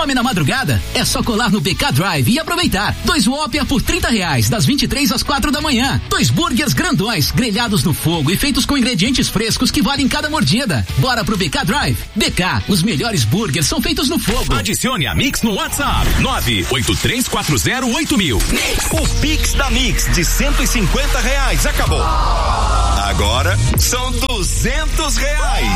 Fome na madrugada? É só colar no BK Drive e aproveitar. 2 Whopper por R$30, das 23 às 4 da manhã. 2 burgers grandões, grelhados no fogo e feitos com ingredientes frescos que valem cada mordida. Bora pro BK Drive. BK, os melhores burgers são feitos no fogo. Adicione a Mix no WhatsApp. 983408000. O Pix da Mix de R$150 acabou. Agora são R$200.